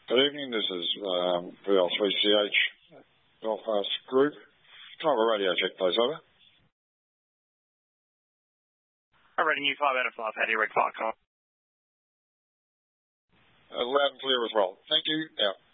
Good evening. This is VL3CH Belfast Group. Can I have a radio check, please? Over. Reading you 5 out of 5. How do you read Clark? Loud and clear as well. Thank you. Out.